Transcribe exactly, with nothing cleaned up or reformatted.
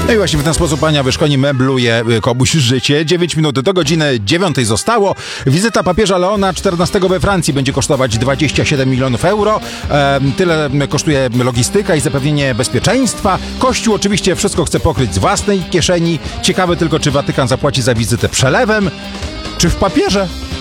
No i właśnie w ten sposób Ania Wyszkoni mebluje komuś życie. dziewięć minut do godziny dziewiątej zostało. Wizyta papieża Leona czternastego we Francji będzie kosztować dwadzieścia siedem milionów euro. E, tyle kosztuje logistyka i zapewnienie bezpieczeństwa. Kościół oczywiście wszystko chce pokryć z własnej kieszeni. Ciekawe tylko, czy Watykan zapłaci za wizytę przelewem, czy w papierze.